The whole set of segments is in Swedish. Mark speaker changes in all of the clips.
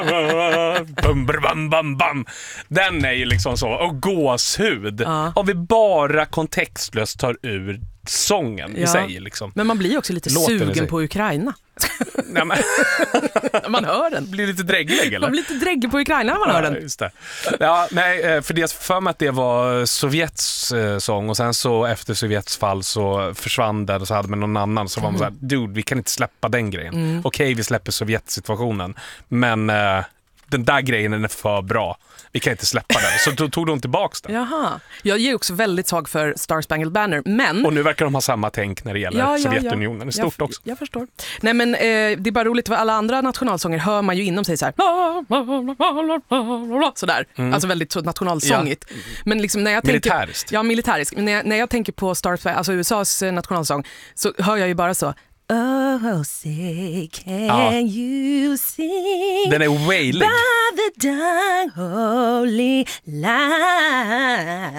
Speaker 1: Bum, bam, bam, bam. Den är ju liksom så. Och gåshud. Om vi bara kontextlöst tar ur sången i sig liksom.
Speaker 2: Men man blir ju också lite sugen på Ukraina.
Speaker 1: Nej, men
Speaker 2: man hör den.
Speaker 1: Blir lite drägglig eller?
Speaker 2: Man blir lite drägglig på Ukraina när man hör den.
Speaker 1: Just det. Ja, nej, för det för mig att det var Sovjets sång och sen så efter Sovjets fall så försvann det och så hade man någon annan så var man så här, dude, vi kan inte släppa den grejen. Okej, vi släpper Sovjetsituationen, men den där grejen är för bra. Vi kan inte släppa den. Så då tog de tillbaks den.
Speaker 2: Jaha. Jag är också väldigt svag för Star Spangled Banner, men...
Speaker 1: Och nu verkar de ha samma tänk när det gäller Sovjetunionen. Det är stort också.
Speaker 2: Jag förstår. Nej, men det är bara roligt, för alla andra nationalsånger hör man ju inom sig så här. Sådär. Alltså väldigt så nationalsångigt. Ja. Men liksom när jag
Speaker 1: militäriskt.
Speaker 2: tänker... Ja, militäriskt. Men när jag tänker på Star Spangled, alltså USAs nationalsång, så hör jag ju bara så... Oh, say can you sing?
Speaker 1: Den är wailig.
Speaker 2: By the dark holy light,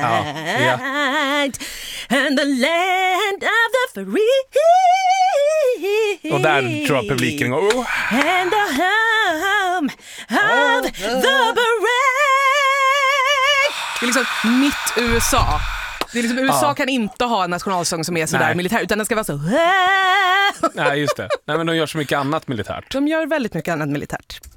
Speaker 2: and the land of the free.
Speaker 1: Och där tror jag publiken går.
Speaker 2: And the home of the brave. Det är liksom mitt USA. Det är liksom, USA kan inte ha en nationalsång som är sådär militär, utan den ska vara så...
Speaker 1: Nej, just det. Nej, men de gör så mycket annat militärt.
Speaker 2: De gör väldigt mycket annat militärt.